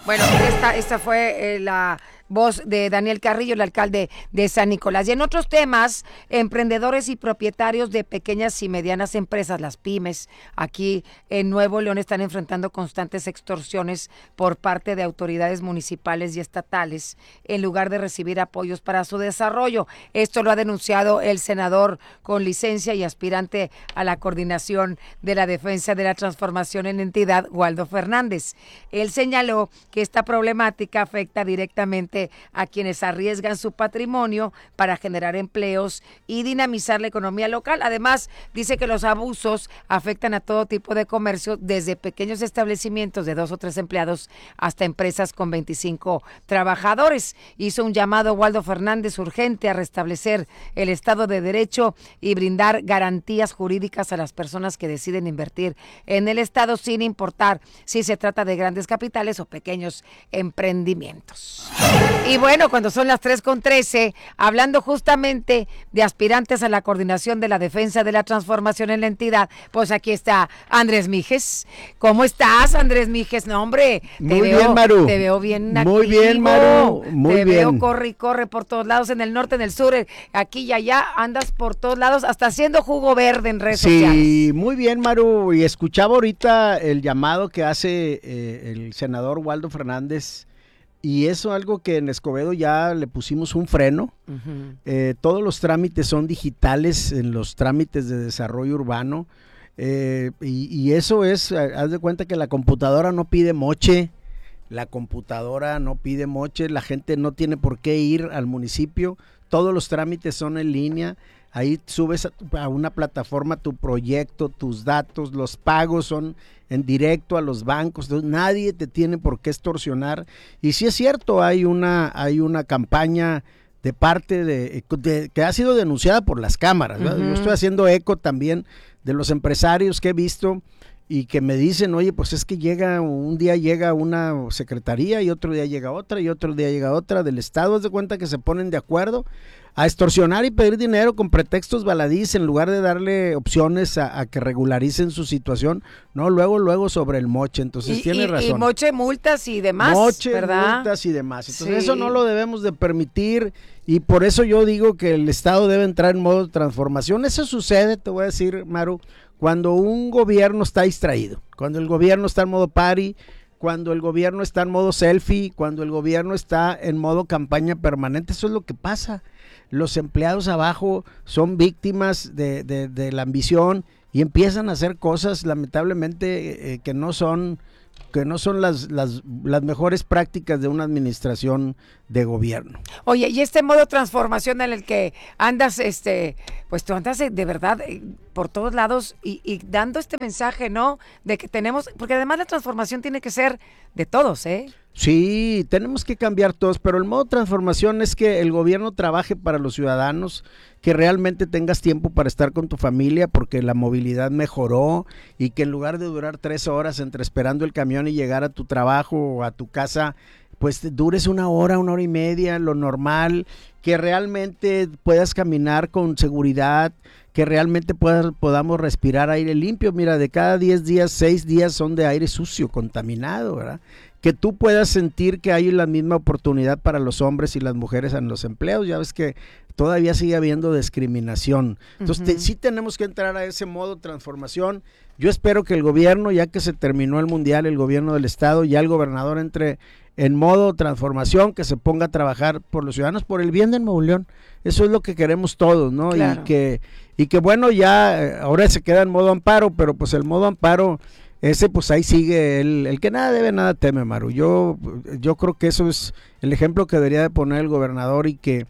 Bueno, esta fue la voz de Daniel Carrillo, el alcalde de San Nicolás. Y en otros temas, emprendedores y propietarios de pequeñas y medianas empresas, las pymes, aquí en Nuevo León están enfrentando constantes extorsiones por parte de autoridades municipales y estatales en lugar de recibir apoyos para su desarrollo. Esto lo ha denunciado el senador con licencia y aspirante a la coordinación de la defensa de la transformación en la entidad, Waldo Fernández. Él señaló que esta problemática afecta directamente a quienes arriesgan su patrimonio para generar empleos y dinamizar la economía local. Además, dice que los abusos afectan a todo tipo de comercio, desde pequeños establecimientos de 2 o 3 empleados hasta empresas con 25 trabajadores. Hizo un llamado Waldo Fernández urgente a restablecer el Estado de Derecho y brindar garantías jurídicas a las personas que deciden invertir en el Estado, sin importar si se trata de grandes capitales o pequeños emprendimientos. Y bueno, cuando son las 3:13, hablando justamente de aspirantes a la coordinación de la defensa de la transformación en la entidad, pues aquí está Andrés Mijes. ¿Cómo estás, Andrés Mijes? No, hombre, bien, Maru. Te veo bien activo. Muy bien, Maru. Muy bien. Te veo corre y corre por todos lados, en el norte, en el sur, aquí y allá, andas por todos lados, hasta haciendo jugo verde en redes sociales. Sí, muy bien, Maru. Y escuchaba ahorita el llamado que hace el senador Waldo Fernández. Y eso algo que en Escobedo ya le pusimos un freno. Todos los trámites son digitales en los trámites de desarrollo urbano. Y eso es, haz de cuenta que la computadora no pide moche. La gente no tiene por qué ir al municipio. Todos los trámites son en línea. Ahí subes a una plataforma tu proyecto, tus datos, los pagos son en directo a los bancos. Entonces, nadie te tiene por qué extorsionar. Y sí es cierto, hay una campaña de parte de que ha sido denunciada por las cámaras, ¿verdad? Yo estoy haciendo eco también de los empresarios que he visto y que me dicen, oye, pues es que un día llega una secretaría y otro día llega otra y otro día llega otra del Estado. Haz de cuenta que se ponen de acuerdo a extorsionar y pedir dinero con pretextos baladís en lugar de darle opciones a que regularicen su situación. No, luego sobre el moche. Entonces tiene razón. Y moche, multas y demás, ¿verdad? Multas y demás. Entonces eso no lo debemos de permitir y por eso yo digo que el Estado debe entrar en modo de transformación. Eso sucede, te voy a decir, Maru, cuando un gobierno está distraído, cuando el gobierno está en modo party, cuando el gobierno está en modo selfie, cuando el gobierno está en modo campaña permanente. Eso es lo que pasa. Los empleados abajo son víctimas de la ambición y empiezan a hacer cosas lamentablemente que no son las mejores prácticas de una administración de gobierno. Oye, y este modo de transformación en el que andas, pues tú andas de verdad por todos lados y dando este mensaje, ¿no? De que tenemos, porque además la transformación tiene que ser de todos, ¿eh? Sí, tenemos que cambiar todos, pero el modo de transformación es que el gobierno trabaje para los ciudadanos, que realmente tengas tiempo para estar con tu familia porque la movilidad mejoró y que en lugar de durar 3 horas entre esperando el camión y llegar a tu trabajo o a tu casa, pues dures 1 hora, 1 hora y media, lo normal, que realmente puedas caminar con seguridad, que realmente podamos respirar aire limpio. Mira, de cada 10 días, 6 días son de aire sucio, contaminado, ¿verdad? Que tú puedas sentir que hay la misma oportunidad para los hombres y las mujeres en los empleos. Ya ves que todavía sigue habiendo discriminación. Entonces sí tenemos que entrar a ese modo de transformación. Yo espero que el gobierno, ya que se terminó el mundial, el gobierno del estado, ya el gobernador entre en modo transformación, que se ponga a trabajar por los ciudadanos, por el bien de Nuevo León. Eso es lo que queremos todos, ¿no? Claro. Y que bueno, ya ahora se queda en modo amparo, pero pues el modo amparo, ese pues ahí sigue el que nada debe, nada teme, Maru. Yo creo que eso es el ejemplo que debería de poner el gobernador y que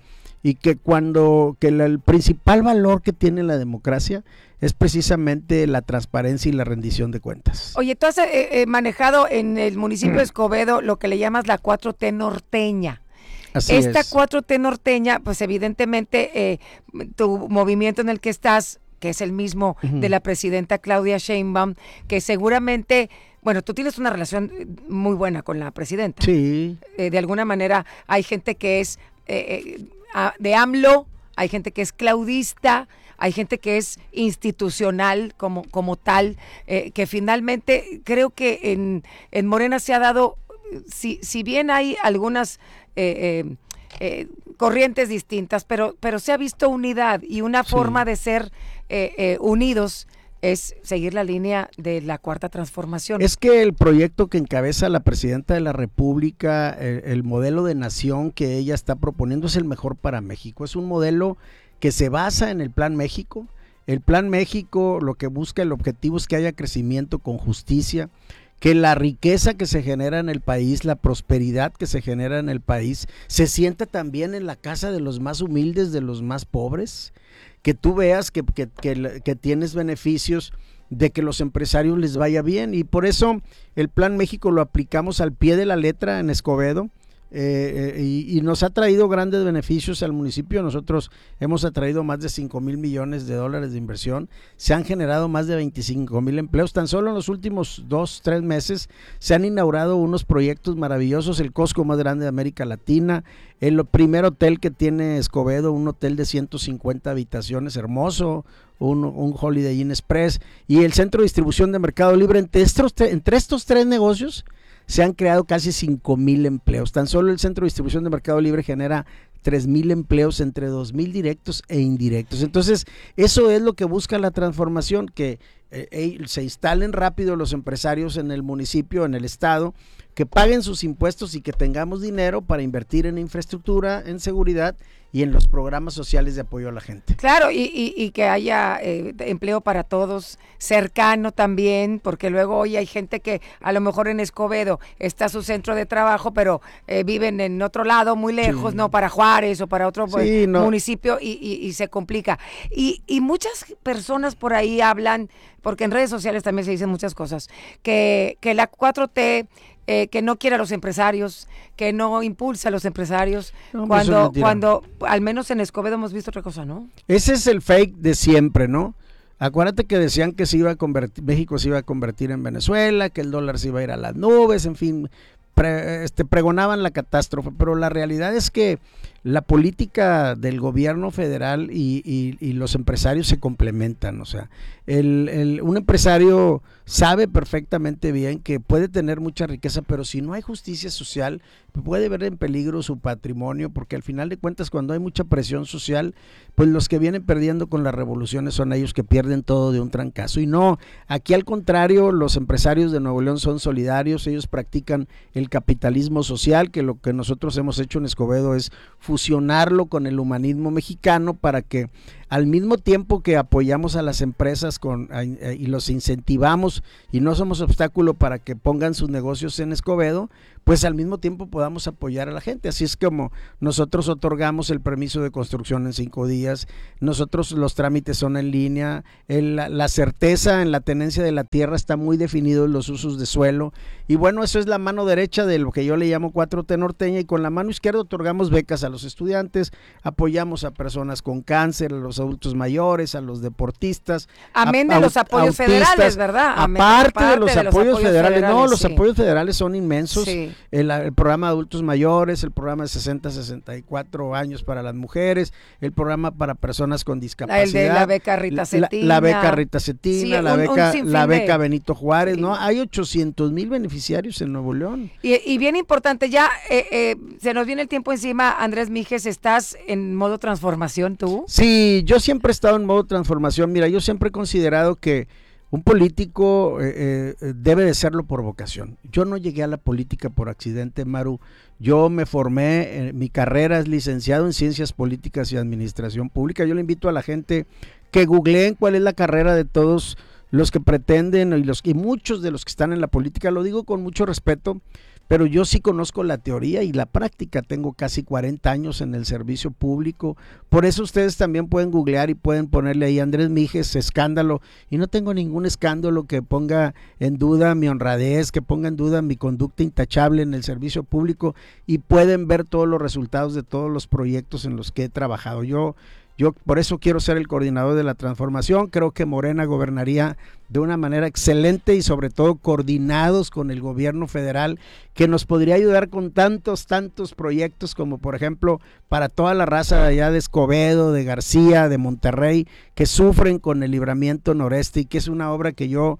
el principal valor que tiene la democracia es precisamente la transparencia y la rendición de cuentas. Oye, tú has manejado en el municipio de Escobedo lo que le llamas la 4T norteña. Así Esta es. 4T norteña, pues evidentemente tu movimiento en el que estás, que es el mismo de la presidenta Claudia Sheinbaum, que seguramente, bueno, tú tienes una relación muy buena con la presidenta. Sí. De alguna manera hay gente que es de AMLO, hay gente que es claudista, hay gente que es institucional como tal, que finalmente creo que en Morena se ha dado si bien hay algunas corrientes distintas, pero se ha visto unidad y una forma de ser unidos es seguir la línea de la Cuarta Transformación. Es que el proyecto que encabeza la presidenta de la República, el modelo de nación que ella está proponiendo es el mejor para México. Es un modelo que se basa en el Plan México. El Plan México lo que busca, el objetivo es que haya crecimiento con justicia, que la riqueza que se genera en el país, la prosperidad que se genera en el país, se sienta también en la casa de los más humildes, de los más pobres, que tú veas que tienes beneficios de que los empresarios les vaya bien, y por eso el Plan México lo aplicamos al pie de la letra en Escobedo. Y nos ha traído grandes beneficios al municipio. Nosotros hemos atraído más de 5,000 millones de dólares de inversión, se han generado más de 25,000 empleos, tan solo en los últimos 2-3 meses se han inaugurado unos proyectos maravillosos, el Costco más grande de América Latina, el primer hotel que tiene Escobedo, un hotel de 150 habitaciones hermoso, un Holiday Inn Express, y el centro de distribución de Mercado Libre. Entre estos 3 negocios se han creado casi 5,000 empleos. Tan solo el centro de distribución de Mercado Libre genera 3,000 empleos, entre 2,000 directos e indirectos. Entonces, eso es lo que busca la transformación, que se instalen rápido los empresarios en el municipio, en el estado, que paguen sus impuestos y que tengamos dinero para invertir en infraestructura, en seguridad y en los programas sociales de apoyo a la gente. Claro, y que haya empleo para todos, cercano también, porque luego hoy hay gente que a lo mejor en Escobedo está su centro de trabajo, pero viven en otro lado, muy lejos, no para Juárez o para otro municipio, y se complica. Y muchas personas por ahí hablan, porque en redes sociales también se dicen muchas cosas, que la 4T... que no quiere a los empresarios, que no impulsa a los empresarios, cuando al menos en Escobedo hemos visto otra cosa, ¿no? Ese es el fake de siempre, ¿no? Acuérdate que decían que México se iba a convertir en Venezuela, que el dólar se iba a ir a las nubes, en fin, pregonaban la catástrofe, pero la realidad es que la política del gobierno federal y los empresarios se complementan. O sea, un empresario sabe perfectamente bien que puede tener mucha riqueza, pero si no hay justicia social, puede ver en peligro su patrimonio, porque al final de cuentas, cuando hay mucha presión social, pues los que vienen perdiendo con las revoluciones son ellos, que pierden todo de un trancazo. Y no, aquí al contrario, los empresarios de Nuevo León son solidarios, ellos practican el capitalismo social, que lo que nosotros hemos hecho en Escobedo es fusionarlo con el humanismo mexicano, para que al mismo tiempo que apoyamos a las empresas y los incentivamos y no somos obstáculo para que pongan sus negocios en Escobedo, pues al mismo tiempo podamos apoyar a la gente. Así es como nosotros otorgamos el permiso de construcción en 5 días, nosotros los trámites son en línea, la certeza en la tenencia de la tierra está muy definido en los usos de suelo, y bueno, eso es la mano derecha de lo que yo le llamo 4T norteña, y con la mano izquierda otorgamos becas a los estudiantes, apoyamos a personas con cáncer, a los adultos mayores, a los deportistas. Amén de los apoyos federales, ¿verdad? Aparte de los apoyos federales, no, los apoyos federales son inmensos. Sí. El programa de adultos mayores, el programa de 60-64 años para las mujeres, el programa para personas con discapacidad. El de la beca Rita Cetina. La beca Rita Cetina, sí, la beca Benito Juárez, sí. ¿No? Hay 800,000 beneficiarios en Nuevo León. Y bien importante, ya se nos viene el tiempo encima, Andrés Mijes, ¿estás en modo transformación tú? Sí, yo siempre he estado en modo transformación. Mira, yo siempre he considerado que un político debe de serlo por vocación. Yo no llegué a la política por accidente, Maru. Yo me formé, mi carrera es licenciado en Ciencias Políticas y Administración Pública. Yo le invito a la gente que googleen cuál es la carrera de todos los que pretenden y muchos de los que están en la política. Lo digo con mucho respeto, pero yo sí conozco la teoría y la práctica. Tengo casi 40 años en el servicio público, por eso ustedes también pueden googlear y pueden ponerle ahí Andrés Mijes escándalo, y no tengo ningún escándalo que ponga en duda mi honradez, que ponga en duda mi conducta intachable en el servicio público, y pueden ver todos los resultados de todos los proyectos en los que he trabajado. Yo por eso quiero ser el coordinador de la transformación. Creo que Morena gobernaría de una manera excelente y sobre todo coordinados con el gobierno federal, que nos podría ayudar con tantos proyectos, como por ejemplo para toda la raza de allá de Escobedo, de García, de Monterrey, que sufren con el libramiento noreste, y que es una obra que yo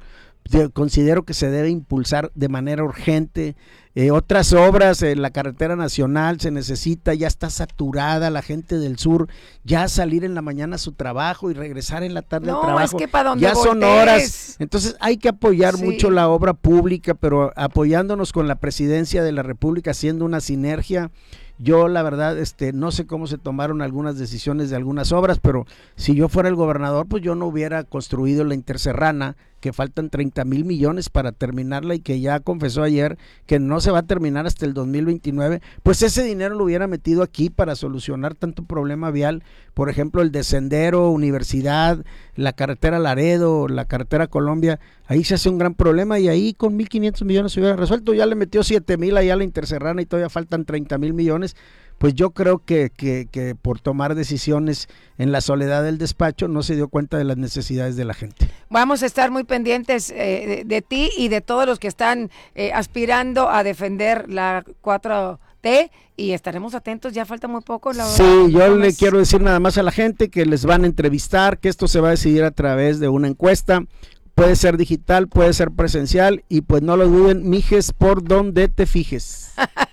Yo considero que se debe impulsar de manera urgente. Otras obras, la carretera nacional se necesita, ya está saturada la gente del sur, ya salir en la mañana a su trabajo y regresar en la tarde al trabajo, es que para donde ya son voltees. horas. Entonces hay que apoyar mucho la obra pública, pero apoyándonos con la presidencia de la República, haciendo una sinergia. Yo la verdad no sé cómo se tomaron algunas decisiones de algunas obras, pero si yo fuera el gobernador, pues yo no hubiera construido la Interserrana, que faltan 30,000 millones para terminarla y que ya confesó ayer que no se va a terminar hasta el 2029, pues ese dinero lo hubiera metido aquí para solucionar tanto problema vial, por ejemplo el de Sendero, Universidad, la carretera Laredo, la carretera Colombia, ahí se hace un gran problema y ahí con 1,500 millones se hubiera resuelto. Ya le metió 7,000 allá a la Interserrana y todavía faltan 30,000 millones. Pues yo creo que por tomar decisiones en la soledad del despacho no se dio cuenta de las necesidades de la gente. Vamos a estar muy pendientes de ti y de todos los que están aspirando a defender la 4T y estaremos atentos, ya falta muy poco. Sí, yo le quiero decir nada más a la gente que les van a entrevistar, que esto se va a decidir a través de una encuesta. Puede ser digital, puede ser presencial y pues no lo duden, mijes, por donde te fijes.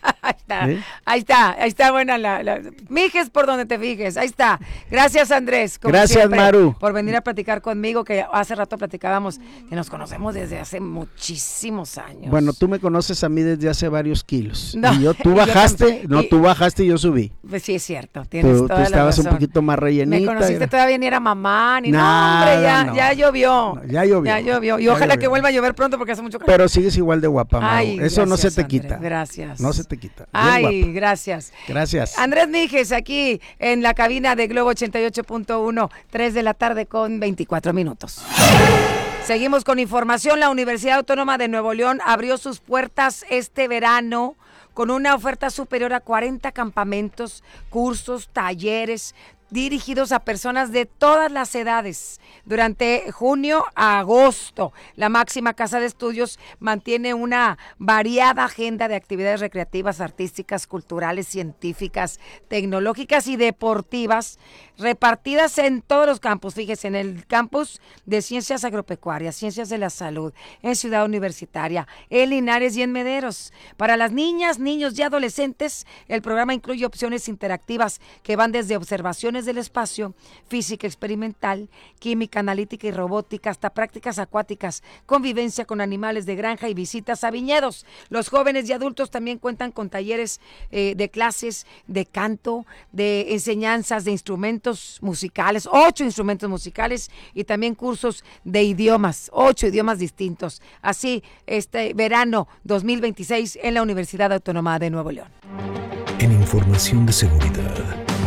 Ahí está buena mijes por donde te fijes, ahí está. Gracias Andrés, como gracias siempre, Maru, por venir a platicar conmigo, que hace rato platicábamos que nos conocemos desde hace muchísimos años. Bueno, tú me conoces a mí desde hace varios kilos. No, y tú bajaste, tú bajaste y yo subí. Pues sí, es cierto, tienes toda la razón. Tú estabas un poquito más rellenita. Me conociste todavía ni era mamá, ni hombre, ya llovió. Ya llovió. Y ojalá que vuelva a llover pronto porque hace mucho calor. Pero sigues igual de guapa, Maru. Ay, eso gracias, no se te Andrés, quita. Gracias. No se te quita. Ay, guapa. Gracias. Gracias. Andrés Mijes, aquí en la cabina de Globo 88.1, 3 de la tarde con 24 minutos. Seguimos con información. La Universidad Autónoma de Nuevo León abrió sus puertas este verano con una oferta superior a 40 campamentos, cursos, talleres, dirigidos a personas de todas las edades. Durante junio a agosto, la máxima casa de estudios mantiene una variada agenda de actividades recreativas, artísticas, culturales, científicas, tecnológicas y deportivas, repartidas en todos los campus. Fíjese, en el campus de Ciencias Agropecuarias, Ciencias de la Salud, en Ciudad Universitaria, en Linares y en Mederos. Para las niñas, niños y adolescentes, el programa incluye opciones interactivas que van desde observaciones del espacio, física experimental, química analítica y robótica, hasta prácticas acuáticas, convivencia con animales de granja y visitas a viñedos. Los jóvenes y adultos también cuentan con talleres de clases de canto, de enseñanzas de instrumentos musicales, 8 instrumentos musicales y también cursos de idiomas, 8 idiomas distintos. Así, este verano 2026 en la Universidad Autónoma de Nuevo León. En información de seguridad.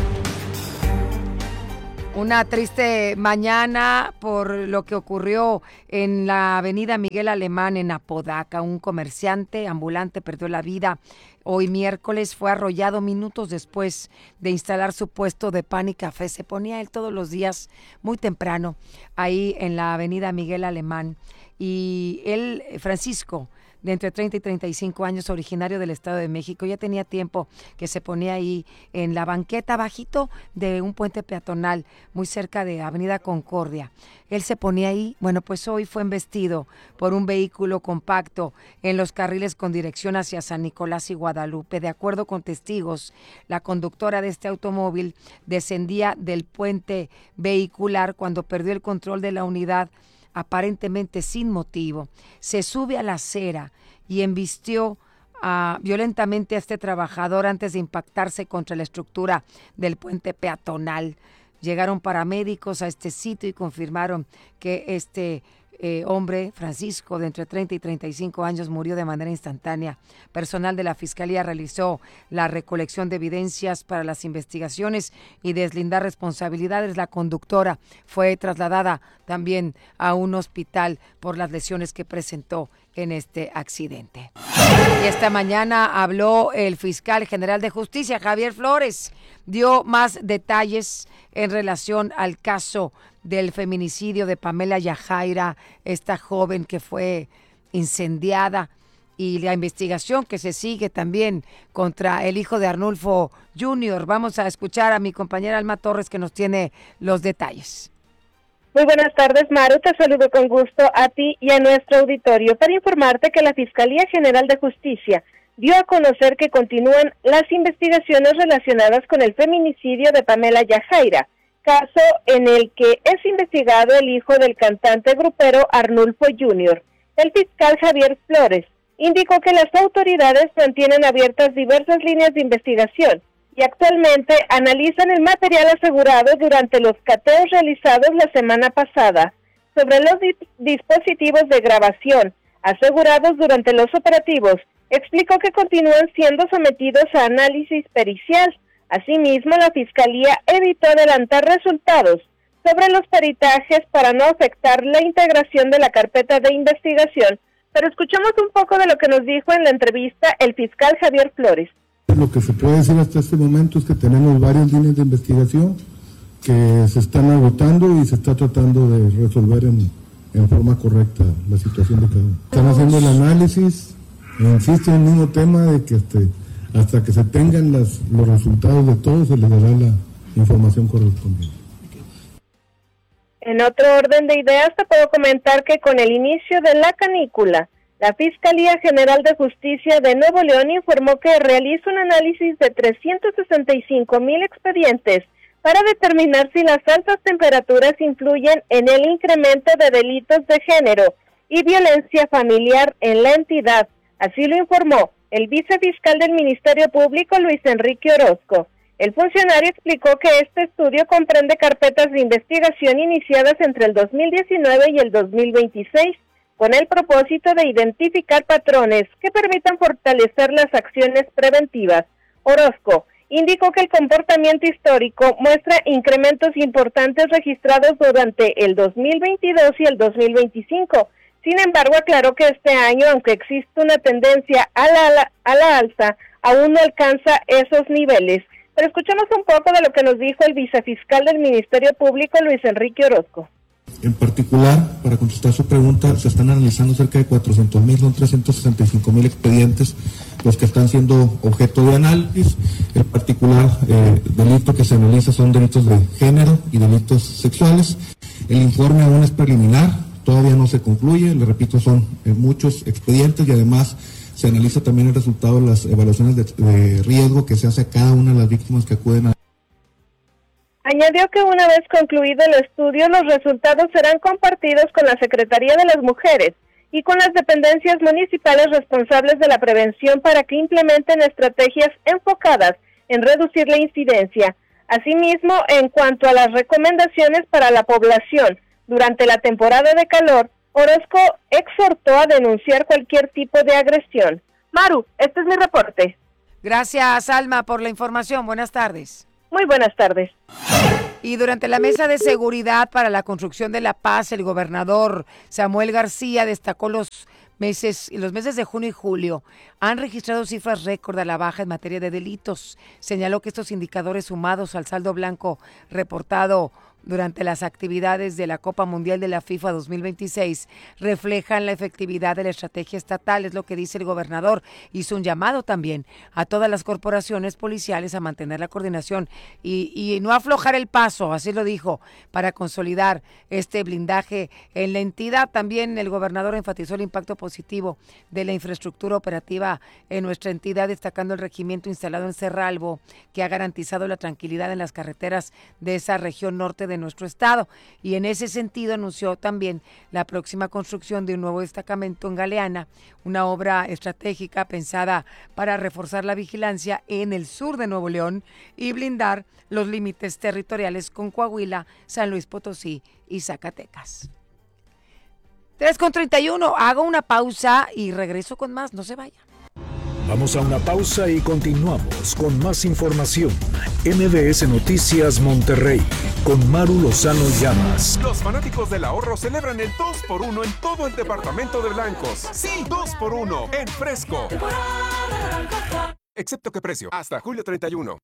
Una triste mañana por lo que ocurrió en la avenida Miguel Alemán en Apodaca. Un comerciante ambulante perdió la vida. Hoy miércoles fue arrollado minutos después de instalar su puesto de pan y café. Se ponía él todos los días muy temprano ahí en la avenida Miguel Alemán. Y él, Francisco, de entre 30 y 35 años, originario del Estado de México, ya tenía tiempo que se ponía ahí en la banqueta bajito de un puente peatonal muy cerca de Avenida Concordia. Él se ponía ahí, bueno, pues hoy fue embestido por un vehículo compacto en los carriles con dirección hacia San Nicolás y Guadalupe. De acuerdo con testigos, la conductora de este automóvil descendía del puente vehicular cuando perdió el control de la unidad, aparentemente sin motivo. Se sube a la acera y embistió violentamente a este trabajador antes de impactarse contra la estructura del puente peatonal. Llegaron paramédicos a este sitio y confirmaron que este hombre, Francisco, de entre 30 y 35 años, murió de manera instantánea. Personal de la Fiscalía realizó la recolección de evidencias para las investigaciones y deslindar responsabilidades. La conductora fue trasladada también a un hospital por las lesiones que presentó en este accidente. Y esta mañana habló el fiscal general de justicia, Javier Flores. Dio más detalles en relación al caso del feminicidio de Pamela Yajaira, esta joven que fue incendiada, y la investigación que se sigue también contra el hijo de Arnulfo Jr. Vamos a escuchar a mi compañera Alma Torres, que nos tiene los detalles. Muy buenas tardes, Maru. Te saludo con gusto a ti y a nuestro auditorio para informarte que la Fiscalía General de Justicia dio a conocer que continúan las investigaciones relacionadas con el feminicidio de Pamela Yajaira, caso en el que es investigado el hijo del cantante grupero Arnulfo Jr. El fiscal Javier Flores indicó que las autoridades mantienen abiertas diversas líneas de investigación y actualmente analizan el material asegurado durante los cateos realizados la semana pasada sobre los dispositivos de grabación asegurados durante los operativos. Explicó que continúan siendo sometidos a análisis pericial. Asimismo, la Fiscalía evitó adelantar resultados sobre los peritajes para no afectar la integración de la carpeta de investigación, pero escuchamos un poco de lo que nos dijo en la entrevista el fiscal Javier Flores. Lo que se puede decir hasta este momento es que tenemos varias líneas de investigación que se están agotando y se está tratando de resolver en forma correcta la situación de cada uno. Están haciendo el análisis, e insisto en el mismo tema de que hasta que se tengan los resultados de todo se les dará la información correspondiente. En otro orden de ideas, te puedo comentar que con el inicio de la canícula, la Fiscalía General de Justicia de Nuevo León informó que realiza un análisis de 365,000 expedientes para determinar si las altas temperaturas influyen en el incremento de delitos de género y violencia familiar en la entidad. Así lo informó el vicefiscal del Ministerio Público, Luis Enrique Orozco. El funcionario explicó que este estudio comprende carpetas de investigación iniciadas entre el 2019 y el 2026, con el propósito de identificar patrones que permitan fortalecer las acciones preventivas. Orozco indicó que el comportamiento histórico muestra incrementos importantes registrados durante el 2022 y el 2025. Sin embargo, aclaró que este año, aunque existe una tendencia a la alza, aún no alcanza esos niveles. Pero escuchemos un poco de lo que nos dijo el vicefiscal del Ministerio Público, Luis Enrique Orozco. En particular, para contestar su pregunta, se están analizando cerca de 400,000, son 365,000 expedientes los que están siendo objeto de análisis. El particular delito que se analiza son delitos de género y delitos sexuales. El informe aún es preliminar, todavía no se concluye, le repito, son muchos expedientes y además se analiza también el resultado de las evaluaciones de riesgo que se hace a cada una de las víctimas que acuden a. Añadió que una vez concluido el estudio, los resultados serán compartidos con la Secretaría de las Mujeres y con las dependencias municipales responsables de la prevención para que implementen estrategias enfocadas en reducir la incidencia. Asimismo, en cuanto a las recomendaciones para la población durante la temporada de calor, Orozco exhortó a denunciar cualquier tipo de agresión. Maru, este es mi reporte. Gracias, Alma, por la información. Buenas tardes. Muy buenas tardes. Y durante la mesa de seguridad para la construcción de la paz, el gobernador Samuel García destacó los meses de junio y julio han registrado cifras récord a la baja en materia de delitos. Señaló que estos indicadores sumados al saldo blanco reportado durante las actividades de la Copa Mundial de la FIFA 2026 reflejan la efectividad de la estrategia estatal, es lo que dice el gobernador. Hizo un llamado también a todas las corporaciones policiales a mantener la coordinación y no aflojar el paso, así lo dijo, para consolidar este blindaje en la entidad. También el gobernador enfatizó el impacto positivo de la infraestructura operativa en nuestra entidad, destacando el regimiento instalado en Cerralbo, que ha garantizado la tranquilidad en las carreteras de esa región norte de nuestro estado, y en ese sentido anunció también la próxima construcción de un nuevo destacamento en Galeana, una obra estratégica pensada para reforzar la vigilancia en el sur de Nuevo León y blindar los límites territoriales con Coahuila, San Luis Potosí y Zacatecas. 3:31, hago una pausa y regreso con más, no se vayan. Vamos a una pausa y continuamos con más información. MBS Noticias Monterrey, con Maru Lozano Llamas. Los fanáticos del ahorro celebran el 2x1 en todo el departamento de blancos. Sí, 2x1 en Fresco. Excepto que precio, hasta julio 31.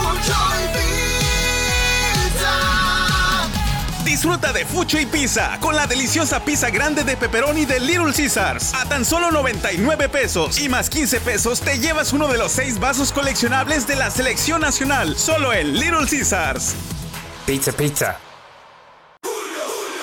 Disfruta de Fucho y Pizza con la deliciosa pizza grande de pepperoni de Little Caesars a tan solo 99 pesos y más 15 pesos te llevas uno de los 6 vasos coleccionables de la selección nacional, solo en Little Caesars. Pizza.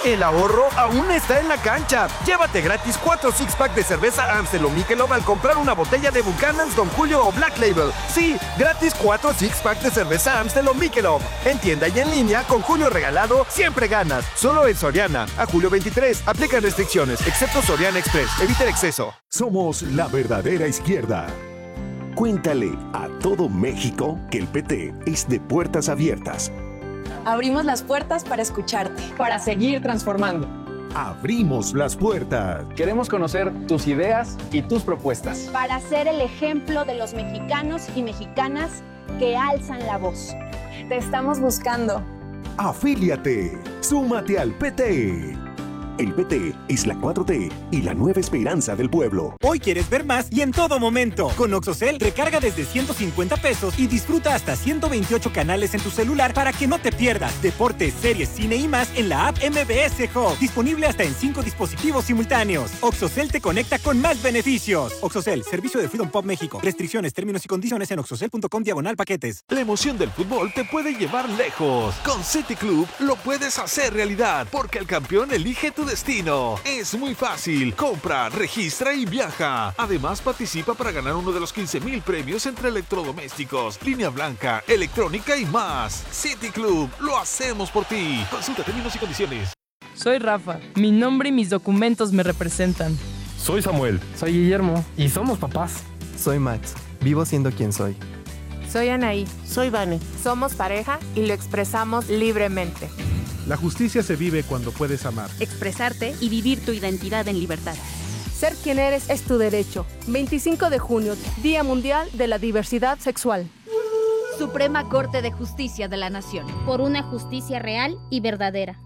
El ahorro aún está en la cancha. Llévate gratis 4 six-pack de cerveza Amstel o Michelob al comprar una botella de Buchanan's, Don Julio o Black Label. Sí, gratis 4 six-pack de cerveza Amstel o Michelob. En tienda y en línea, con Julio regalado, siempre ganas. Solo en Soriana. A julio 23. Aplican restricciones, excepto Soriana Express. Evita el exceso. Somos la verdadera izquierda. Cuéntale a todo México que el PT es de puertas abiertas. Abrimos las puertas para escucharte, para seguir transformando. Abrimos las puertas. Queremos conocer tus ideas y tus propuestas. Para ser el ejemplo de los mexicanos y mexicanas que alzan la voz. Te estamos buscando. Afíliate. Súmate al PT. El PT es la 4T y la nueva esperanza del pueblo. Hoy quieres ver más y en todo momento. Con OXXOCEL recarga desde 150 pesos y disfruta hasta 128 canales en tu celular para que no te pierdas deportes, series, cine y más en la app MBS Hub. Disponible hasta en 5 dispositivos simultáneos. OXXOCEL te conecta con más beneficios. OXXOCEL, servicio de Freedom Pop México. Restricciones, términos y condiciones en oxxocel.com/paquetes. La emoción del fútbol te puede llevar lejos. Con City Club lo puedes hacer realidad porque el campeón elige tu destino. Es muy fácil. Compra, registra y viaja. Además, participa para ganar uno de los 15,000 premios entre electrodomésticos, línea blanca, electrónica y más. City Club, lo hacemos por ti. Consulta términos y condiciones. Soy Rafa. Mi nombre y mis documentos me representan. Soy Samuel. Soy Guillermo. Y somos papás. Soy Max. Vivo siendo quien soy. Soy Anaí. Soy Vane. Somos pareja y lo expresamos libremente. La justicia se vive cuando puedes amar, expresarte y vivir tu identidad en libertad. Ser quien eres es tu derecho. 25 de junio, Día Mundial de la Diversidad Sexual. Suprema Corte de Justicia de la Nación. Por una justicia real y verdadera.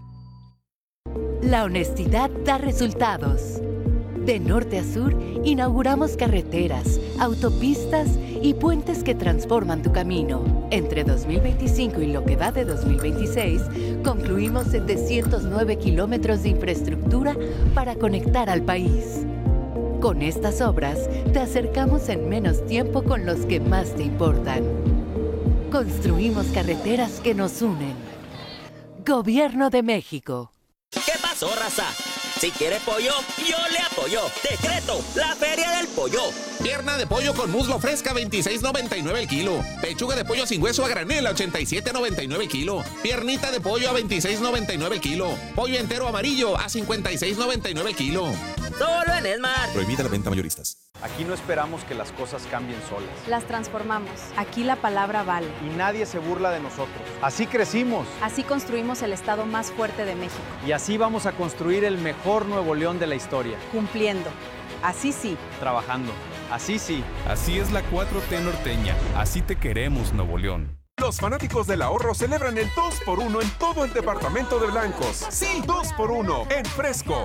La honestidad da resultados. De norte a sur, inauguramos carreteras, autopistas y puentes que transforman tu camino. Entre 2025 y lo que va de 2026, concluimos 709 kilómetros de infraestructura para conectar al país. Con estas obras, te acercamos en menos tiempo con los que más te importan. Construimos carreteras que nos unen. Gobierno de México. ¿Qué pasó, raza? Si quiere pollo, yo le apoyo. Decreto, la Feria del Pollo. Pierna de pollo con muslo fresca, 26.99 el kilo. Pechuga de pollo sin hueso a granel, a 87.99 el kilo. Piernita de pollo a 26.99 el kilo. Pollo entero amarillo a 56.99 el kilo. Solo en Esmar. Prohibida la venta mayoristas. Aquí no esperamos que las cosas cambien solas. Las transformamos. Aquí la palabra vale. Y nadie se burla de nosotros. Así crecimos. Así construimos el estado más fuerte de México. Y así vamos a construir el mejor Nuevo León de la historia. Cumpliendo. Así sí. Trabajando. Así sí. Así es la 4T norteña. Así te queremos, Nuevo León. Los fanáticos del ahorro celebran el 2x1 en todo el departamento de Blancos. Sí, 2x1 en fresco.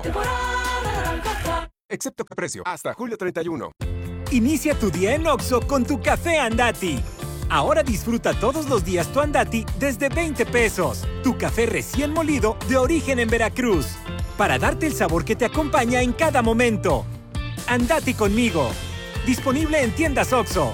Excepto que precio, hasta julio 31. Inicia tu día en Oxxo con tu café Andati. Ahora disfruta todos los días tu Andati desde 20 pesos. Tu café recién molido de origen en Veracruz. Para darte el sabor que te acompaña en cada momento. Andati conmigo. Disponible en tiendas Oxxo.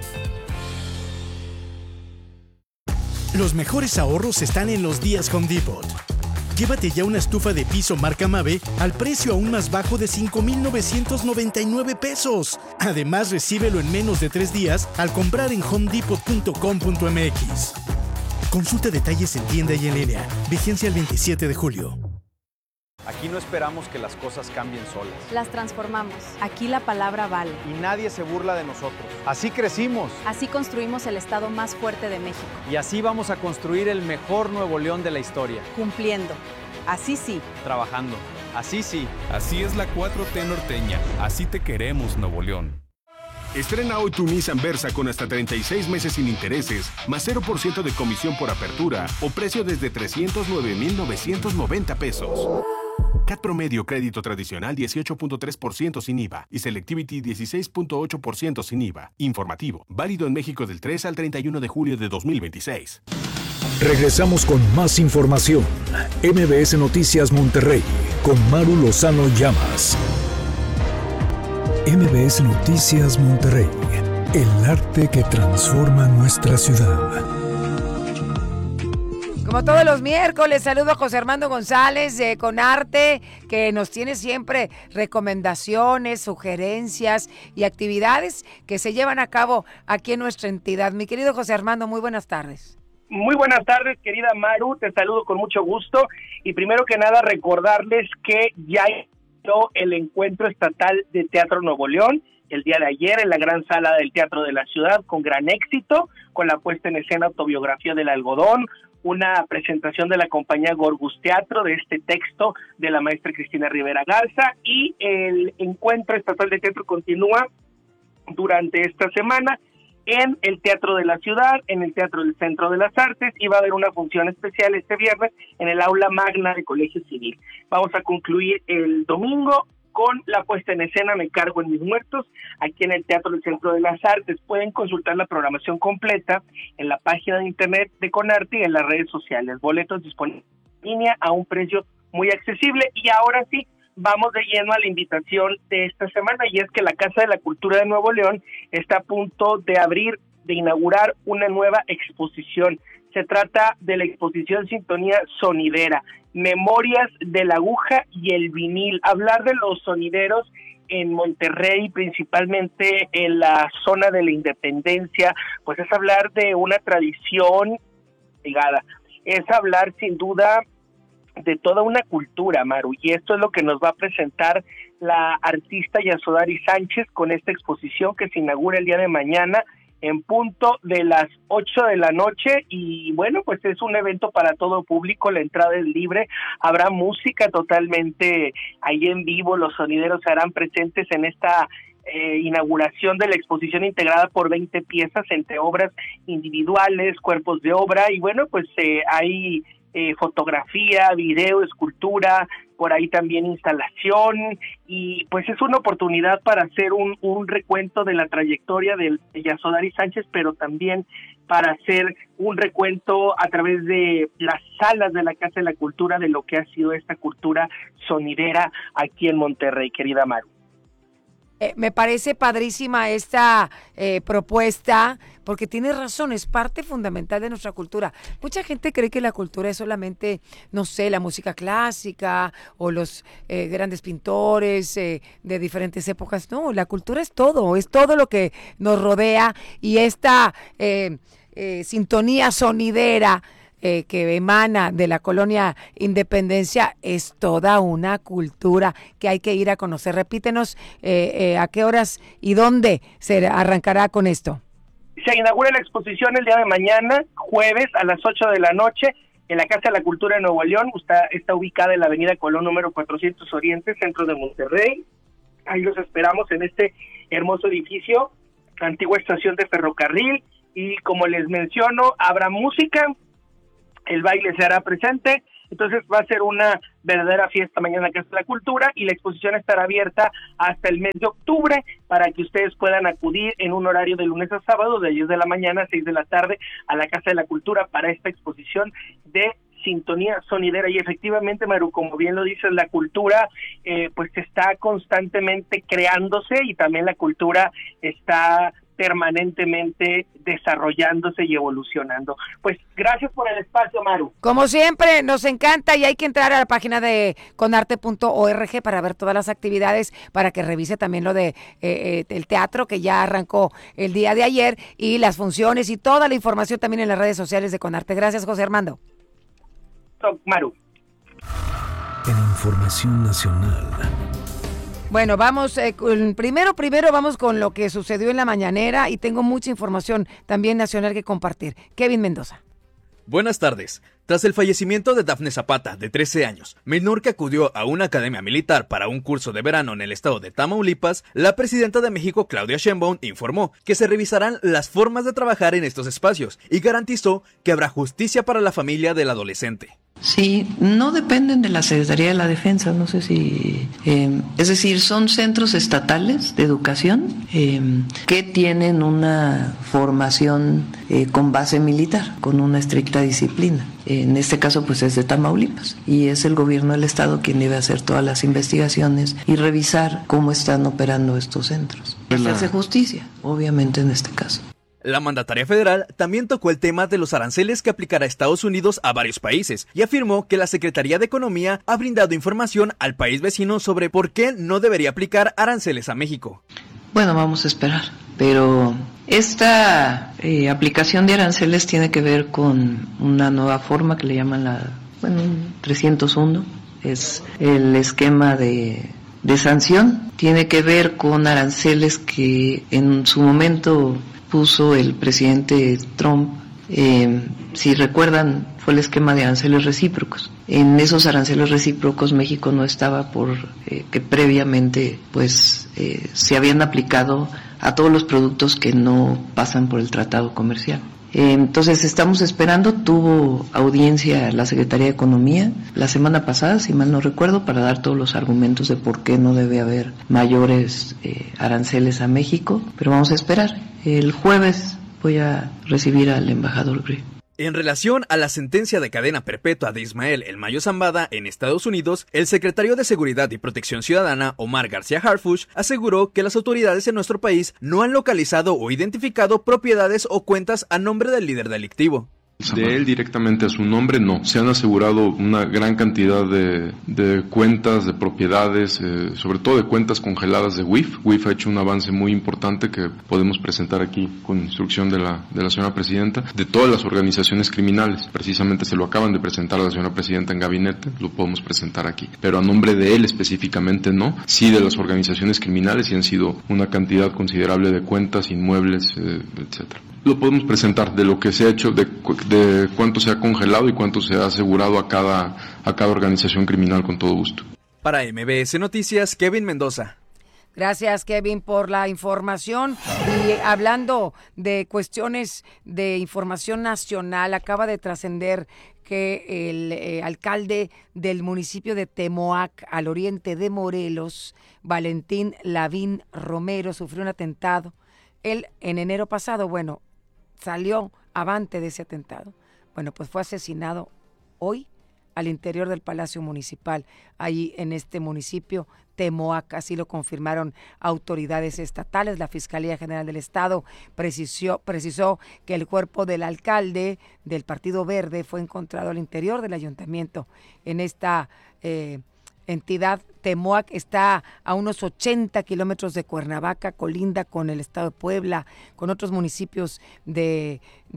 Los mejores ahorros están en los días Home Depot. Llévate ya una estufa de piso marca Mave al precio aún más bajo de 5,999 pesos. Además, recíbelo en menos de 3 días al comprar en homedepot.com.mx. Consulta detalles en tienda y en línea. Vigencia el 27 de julio. Aquí no esperamos que las cosas cambien solas. Las transformamos. Aquí la palabra vale. Y nadie se burla de nosotros. Así crecimos. Así construimos el estado más fuerte de México. Y así vamos a construir el mejor Nuevo León de la historia. Cumpliendo. Así sí. Trabajando. Así sí. Así es la 4T norteña. Así te queremos, Nuevo León. Estrena hoy tu Nissan Versa con hasta 36 meses sin intereses, más 0% de comisión por apertura o precio desde 309,990 pesos. CAT promedio crédito tradicional 18.3% sin IVA y Selectivity 16.8% sin IVA. Informativo, válido en México del 3 al 31 de julio de 2026. Regresamos con más información. MBS Noticias Monterrey con Maru Lozano Llamas. MBS Noticias Monterrey, el arte que transforma nuestra ciudad. Como todos los miércoles, saludo a José Armando González de Conarte, que nos tiene siempre recomendaciones, sugerencias y actividades que se llevan a cabo aquí en nuestra entidad. Mi querido José Armando, muy buenas tardes. Muy buenas tardes, querida Maru, te saludo con mucho gusto y primero que nada recordarles que ya inició el Encuentro Estatal de Teatro Nuevo León el día de ayer en la gran sala del Teatro de la Ciudad con gran éxito, con la puesta en escena Autobiografía del Algodón, una presentación de la compañía Gorgus Teatro de este texto de la maestra Cristina Rivera Garza, y el Encuentro Estatal de Teatro continúa durante esta semana en el Teatro de la Ciudad, en el Teatro del Centro de las Artes, y va a haber una función especial este viernes en el Aula Magna de Colegio Civil. Vamos a concluir el domingo con la puesta en escena Me Cargo en Mis Muertos, aquí en el Teatro del Centro de las Artes. Pueden consultar la programación completa en la página de internet de Conarte y en las redes sociales. Boletos disponibles en línea a un precio muy accesible. Y ahora sí, vamos de lleno a la invitación de esta semana, y es que la Casa de la Cultura de Nuevo León está a punto de inaugurar una nueva exposición. Se trata de la exposición Sintonía Sonidera, Memorias de la Aguja y el Vinil. Hablar de los sonideros en Monterrey, principalmente en la zona de la Independencia, pues es hablar de una tradición ligada, es hablar sin duda de toda una cultura, Maru, y esto es lo que nos va a presentar la artista Yasodari Sánchez con esta exposición que se inaugura el día de mañana en punto de las 8 de la noche, y bueno, pues es un evento para todo público, la entrada es libre, habrá música totalmente ahí en vivo, los sonideros se harán presentes en esta inauguración de la exposición integrada por 20 piezas entre obras individuales, cuerpos de obra, y bueno, pues hay fotografía, video, escultura, por ahí también instalación, y pues es una oportunidad para hacer un recuento de la trayectoria de Yasodari Sánchez, pero también para hacer un recuento a través de las salas de la Casa de la Cultura de lo que ha sido esta cultura sonidera aquí en Monterrey, querida Maru. Me parece padrísima esta propuesta, porque tienes razón, es parte fundamental de nuestra cultura. Mucha gente cree que la cultura es solamente, no sé, la música clásica o los grandes pintores de diferentes épocas. No, la cultura es todo lo que nos rodea, y esta sintonía sonidera que emana de la colonia Independencia es toda una cultura que hay que ir a conocer. Repítenos a qué horas y dónde se arrancará con esto. Se inaugura la exposición el día de mañana, jueves a las 8 de la noche, en la Casa de la Cultura de Nuevo León. Está ubicada en la avenida Colón número 400 Oriente, centro de Monterrey. Ahí los esperamos en este hermoso edificio, antigua estación de ferrocarril, y como les menciono, habrá música, el baile se hará presente, entonces va a ser una verdadera fiesta mañana en la Casa de la Cultura, y la exposición estará abierta hasta el mes de octubre para que ustedes puedan acudir en un horario de lunes a sábado, de 10 de la mañana a 6 de la tarde, a la Casa de la Cultura para esta exposición de sintonía sonidera. Y efectivamente, Maru, como bien lo dices, la cultura pues está constantemente creándose, y también la cultura está permanentemente desarrollándose y evolucionando. Pues gracias por el espacio, Maru. Como siempre, nos encanta, y hay que entrar a la página de conarte.org para ver todas las actividades, para que revise también lo de el teatro que ya arrancó el día de ayer, y las funciones y toda la información también en las redes sociales de Conarte. Gracias, José Armando. Maru. En información nacional. Bueno, vamos, primero vamos con lo que sucedió en la mañanera, y tengo mucha información también nacional que compartir. Kevin Mendoza. Buenas tardes. Tras el fallecimiento de Dafne Zapata, de 13 años, menor que acudió a una academia militar para un curso de verano en el estado de Tamaulipas, la presidenta de México, Claudia Sheinbaum, informó que se revisarán las formas de trabajar en estos espacios y garantizó que habrá justicia para la familia del adolescente. Sí, no dependen de la Secretaría de la Defensa, no sé si... es decir, son centros estatales de educación que tienen una formación con base militar, con una estricta disciplina. En este caso, pues es de Tamaulipas, y es el gobierno del estado quien debe hacer todas las investigaciones y revisar cómo están operando estos centros. Hacerse justicia, obviamente, en este caso. La mandataria federal también tocó el tema de los aranceles que aplicará Estados Unidos a varios países y afirmó que la Secretaría de Economía ha brindado información al país vecino sobre por qué no debería aplicar aranceles a México. Bueno, vamos a esperar, pero esta aplicación de aranceles tiene que ver con una nueva forma que le llaman 301, es el esquema de sanción, tiene que ver con aranceles que en su momento puso el presidente Trump. Si recuerdan, fue el esquema de aranceles recíprocos. En esos aranceles recíprocos México no estaba que previamente se habían aplicado a todos los productos que no pasan por el tratado comercial. Entonces estamos esperando, tuvo audiencia la Secretaría de Economía la semana pasada, si mal no recuerdo, para dar todos los argumentos de por qué no debe haber mayores aranceles a México, pero vamos a esperar. El jueves voy a recibir al embajador Gray. En relación a la sentencia de cadena perpetua de Ismael El Mayo Zambada en Estados Unidos, el secretario de Seguridad y Protección Ciudadana, Omar García Harfuch, aseguró que las autoridades en nuestro país no han localizado o identificado propiedades o cuentas a nombre del líder delictivo. De él directamente a su nombre, no. Se han asegurado una gran cantidad de cuentas, de propiedades, sobre todo de cuentas congeladas de WIF. WIF ha hecho un avance muy importante que podemos presentar aquí con instrucción de la señora presidenta, de todas las organizaciones criminales. Precisamente se lo acaban de presentar a la señora presidenta en gabinete, lo podemos presentar aquí. Pero a nombre de él específicamente no. Sí de las organizaciones criminales, y han sido una cantidad considerable de cuentas, inmuebles, etcétera. Lo podemos presentar de lo que se ha hecho, de cuánto se ha congelado y cuánto se ha asegurado a cada organización criminal, con todo gusto. Para MBS Noticias, Kevin Mendoza. Gracias, Kevin, por la información. Y hablando de cuestiones de información nacional, acaba de trascender que el alcalde del municipio de Temoac, al oriente de Morelos, Valentín Lavín Romero, sufrió un atentado. Él, en enero pasado, salió avante de ese atentado. Pues fue asesinado hoy al interior del Palacio Municipal, ahí en este municipio, Temoac. Así lo confirmaron autoridades estatales. La Fiscalía General del Estado precisó que el cuerpo del alcalde del Partido Verde fue encontrado al interior del ayuntamiento. En esta entidad, Temoac está a unos 80 kilómetros de Cuernavaca, colinda con el estado de Puebla, con otros municipios de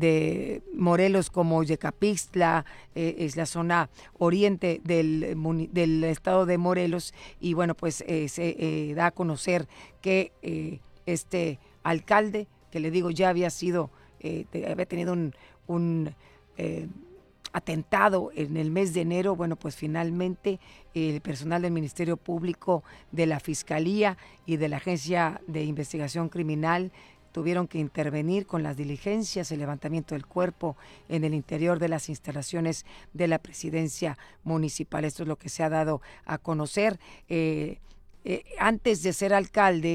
Morelos como Yecapixtla, es la zona oriente del estado de Morelos. Y se da a conocer que este alcalde, que le digo ya había tenido un atentado en el mes de enero, finalmente el personal del Ministerio Público, de la Fiscalía y de la Agencia de Investigación Criminal tuvieron que intervenir con las diligencias, el levantamiento del cuerpo en el interior de las instalaciones de la Presidencia Municipal. Esto es lo que se ha dado a conocer. Antes de ser alcalde,